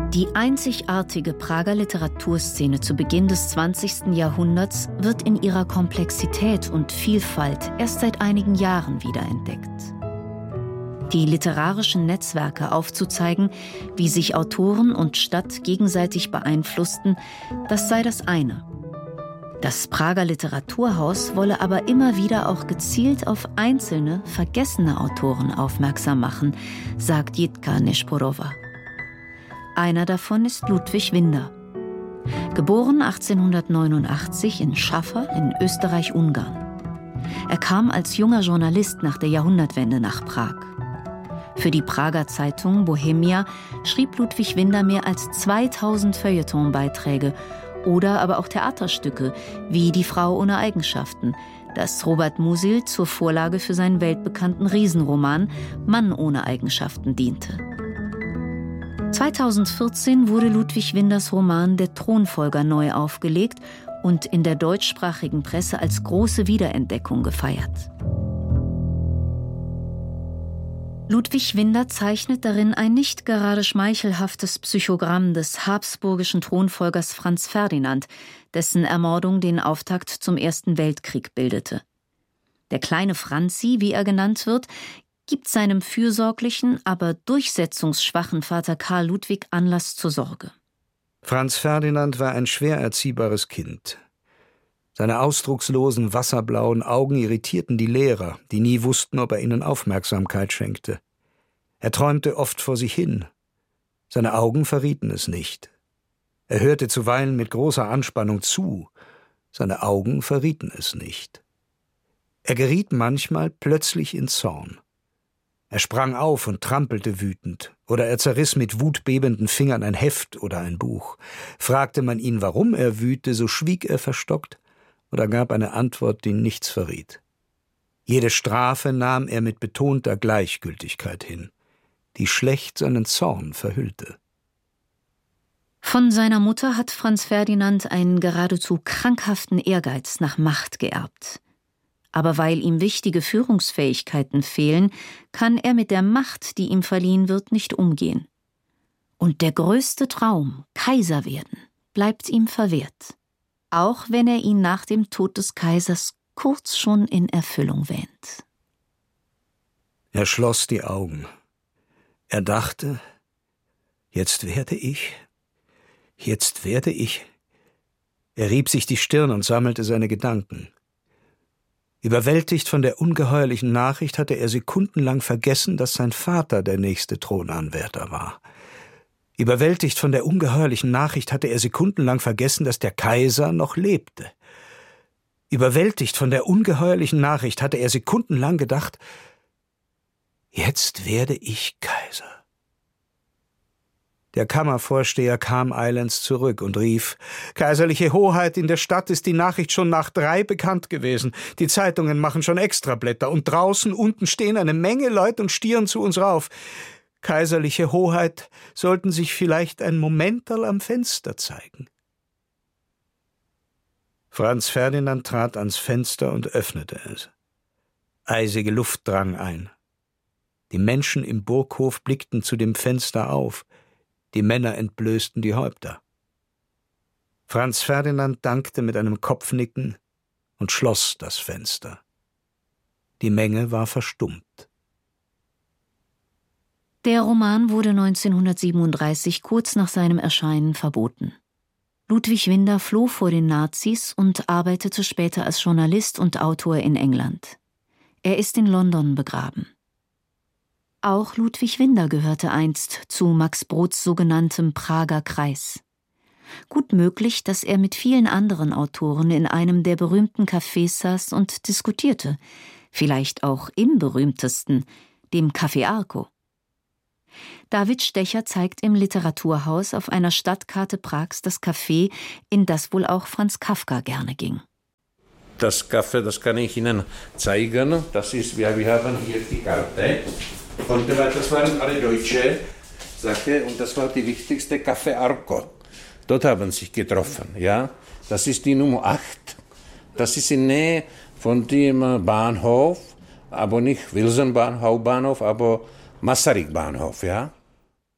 Die einzigartige Prager Literaturszene zu Beginn des 20. Jahrhunderts wird in ihrer Komplexität und Vielfalt erst seit einigen Jahren wiederentdeckt. Die literarischen Netzwerke aufzuzeigen, wie sich Autoren und Stadt gegenseitig beeinflussten, das sei das eine. Das Prager Literaturhaus wolle aber immer wieder auch gezielt auf einzelne, vergessene Autoren aufmerksam machen, sagt Jitka Nešporova. Einer davon ist Ludwig Winder. Geboren 1889 in Schaffer in Österreich-Ungarn. Er kam als junger Journalist nach der Jahrhundertwende nach Prag. Für die Prager Zeitung Bohemia schrieb Ludwig Winder mehr als 2000 Feuilletonbeiträge oder aber auch Theaterstücke wie Die Frau ohne Eigenschaften, das Robert Musil zur Vorlage für seinen weltbekannten Riesenroman Mann ohne Eigenschaften diente. 2014 wurde Ludwig Winders Roman Der Thronfolger neu aufgelegt und in der deutschsprachigen Presse als große Wiederentdeckung gefeiert. Ludwig Winder zeichnet darin ein nicht gerade schmeichelhaftes Psychogramm des habsburgischen Thronfolgers Franz Ferdinand, dessen Ermordung den Auftakt zum Ersten Weltkrieg bildete. Der kleine Franzi, wie er genannt wird, gibt seinem fürsorglichen, aber durchsetzungsschwachen Vater Karl Ludwig Anlass zur Sorge. Franz Ferdinand war ein schwer erziehbares Kind. Seine ausdruckslosen, wasserblauen Augen irritierten die Lehrer, die nie wussten, ob er ihnen Aufmerksamkeit schenkte. Er träumte oft vor sich hin. Seine Augen verrieten es nicht. Er hörte zuweilen mit großer Anspannung zu. Seine Augen verrieten es nicht. Er geriet manchmal plötzlich in Zorn. Er sprang auf und trampelte wütend, oder er zerriss mit wutbebenden Fingern ein Heft oder ein Buch. Fragte man ihn, warum er wüte, so schwieg er verstockt oder gab eine Antwort, die nichts verriet. Jede Strafe nahm er mit betonter Gleichgültigkeit hin, die schlecht seinen Zorn verhüllte. Von seiner Mutter hat Franz Ferdinand einen geradezu krankhaften Ehrgeiz nach Macht geerbt. Aber weil ihm wichtige Führungsfähigkeiten fehlen, kann er mit der Macht, die ihm verliehen wird, nicht umgehen. Und der größte Traum, Kaiser werden, bleibt ihm verwehrt. Auch wenn er ihn nach dem Tod des Kaisers kurz schon in Erfüllung wähnt. Er schloss die Augen. Er dachte, jetzt werde ich. Er rieb sich die Stirn und sammelte seine Gedanken. Überwältigt von der ungeheuerlichen Nachricht hatte er sekundenlang vergessen, dass sein Vater der nächste Thronanwärter war. Überwältigt von der ungeheuerlichen Nachricht hatte er sekundenlang vergessen, dass der Kaiser noch lebte. Überwältigt von der ungeheuerlichen Nachricht hatte er sekundenlang gedacht, jetzt werde ich Kaiser. Der Kammervorsteher kam eilends zurück und rief, »Kaiserliche Hoheit, in der Stadt ist die Nachricht schon nach 3 bekannt gewesen. Die Zeitungen machen schon Extrablätter und draußen unten stehen eine Menge Leute und stieren zu uns rauf. Kaiserliche Hoheit, sollten sich vielleicht ein Momenterl am Fenster zeigen.« Franz Ferdinand trat ans Fenster und öffnete es. Eisige Luft drang ein. Die Menschen im Burghof blickten zu dem Fenster auf. Die Männer entblößten die Häupter. Franz Ferdinand dankte mit einem Kopfnicken und schloss das Fenster. Die Menge war verstummt. Der Roman wurde 1937 kurz nach seinem Erscheinen verboten. Ludwig Winder floh vor den Nazis und arbeitete später als Journalist und Autor in England. Er ist in London begraben. Auch Ludwig Winder gehörte einst zu Max Brods sogenanntem Prager Kreis. Gut möglich, dass er mit vielen anderen Autoren in einem der berühmten Cafés saß und diskutierte, vielleicht auch im berühmtesten, dem Café Arco. David Stecher zeigt im Literaturhaus auf einer Stadtkarte Prags das Café, in das wohl auch Franz Kafka gerne ging. Das Café, das kann ich Ihnen zeigen. Das ist, wir haben hier die Karte. Und das waren alle Deutsche, sagte, und das war die wichtigste Café Arco. Dort haben sie sich getroffen, ja. Das ist die Nummer 8. Das ist in Nähe von dem Bahnhof, aber nicht Wilson Hauptbahnhof, aber Masaryk Bahnhof, ja.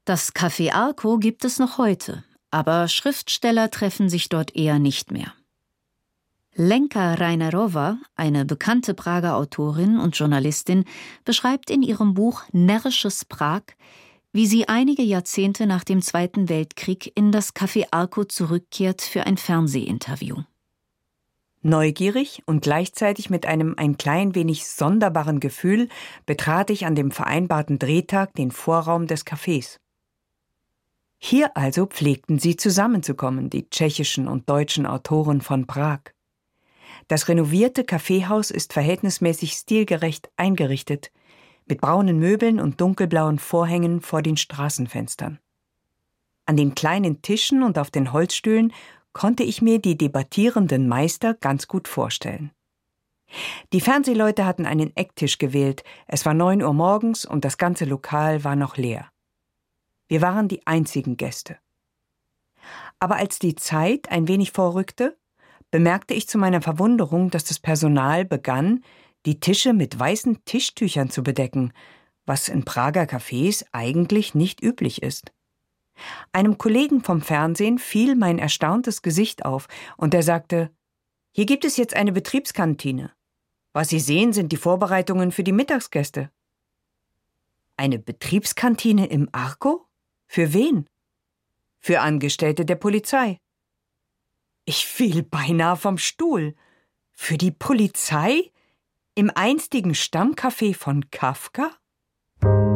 Das Café Arco gibt es noch heute, aber Schriftsteller treffen sich dort eher nicht mehr. Lenka Reinerová, eine bekannte Prager Autorin und Journalistin, beschreibt in ihrem Buch Närrisches Prag, wie sie einige Jahrzehnte nach dem Zweiten Weltkrieg in das Café Arco zurückkehrt für ein Fernsehinterview. Neugierig und gleichzeitig mit einem ein klein wenig sonderbaren Gefühl betrat ich an dem vereinbarten Drehtag den Vorraum des Cafés. Hier also pflegten sie zusammenzukommen, die tschechischen und deutschen Autoren von Prag. Das renovierte Kaffeehaus ist verhältnismäßig stilgerecht eingerichtet, mit braunen Möbeln und dunkelblauen Vorhängen vor den Straßenfenstern. An den kleinen Tischen und auf den Holzstühlen konnte ich mir die debattierenden Meister ganz gut vorstellen. Die Fernsehleute hatten einen Ecktisch gewählt, es war 9 Uhr morgens und das ganze Lokal war noch leer. Wir waren die einzigen Gäste. Aber als die Zeit ein wenig vorrückte, bemerkte ich zu meiner Verwunderung, dass das Personal begann, die Tische mit weißen Tischtüchern zu bedecken, was in Prager Cafés eigentlich nicht üblich ist. Einem Kollegen vom Fernsehen fiel mein erstauntes Gesicht auf und er sagte: »Hier gibt es jetzt eine Betriebskantine. Was Sie sehen, sind die Vorbereitungen für die Mittagsgäste.« »Eine Betriebskantine im Arco? Für wen?« »Für Angestellte der Polizei.« Ich fiel beinahe vom Stuhl. Für die Polizei? Im einstigen Stammcafé von Kafka?